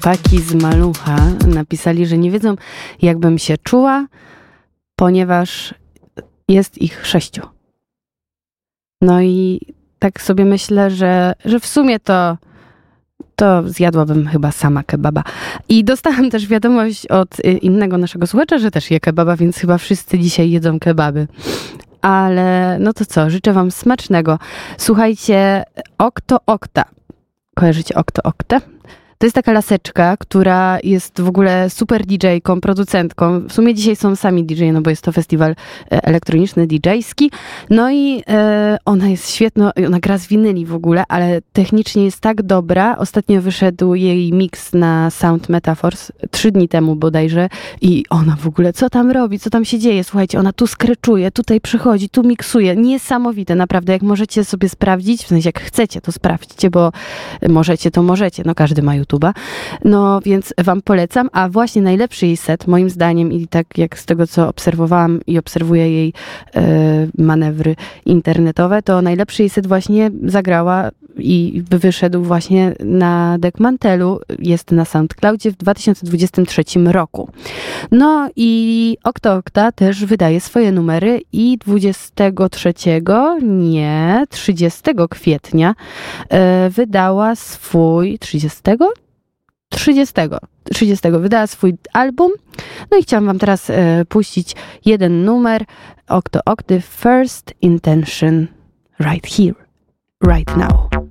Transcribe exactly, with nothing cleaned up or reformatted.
chłopaki z Malucha napisali, że nie wiedzą, jakbym się czuła, ponieważ jest ich sześciu. No i tak sobie myślę, że, że w sumie to to zjadłabym chyba sama kebaba. I dostałam też wiadomość od innego naszego słuchacza, że też je kebaba, więc chyba wszyscy dzisiaj jedzą kebaby. Ale no to co, życzę wam smacznego. Słuchajcie, Okto Okta. Kojarzycie Okto Oktę? To jest taka laseczka, która jest w ogóle super didżejką, producentką. W sumie dzisiaj są sami didżeje, no bo jest to festiwal elektroniczny, didżejski. No i e, ona jest świetna, ona gra z winyli w ogóle, ale technicznie jest tak dobra. Ostatnio wyszedł jej mix na Sound Metaphors, trzy dni temu bodajże. I ona w ogóle, co tam robi, co tam się dzieje? Słuchajcie, ona tu skreczuje, tutaj przychodzi, tu miksuje. Niesamowite, naprawdę. Jak możecie sobie sprawdzić, w sensie jak chcecie, to sprawdźcie, bo możecie, to możecie. No każdy ma YouTube'a. No więc wam polecam, a właśnie najlepszy jej set, moim zdaniem i tak jak z tego, co obserwowałam i obserwuję jej e, manewry internetowe, to najlepszy jej set właśnie zagrała i wyszedł właśnie na Dekmantelu, jest na SoundCloudzie w dwa tysiące dwudziestym trzecim roku. No i Okto Okta też wydaje swoje numery i dwudziestego trzeciego, nie, trzydziestego kwietnia e, wydała swój, trzydziestego? trzydziestego. trzydziestego wydała swój album. No i chciałam wam teraz e, puścić jeden numer Okto Okty, First Intention, Right Here, Right Now.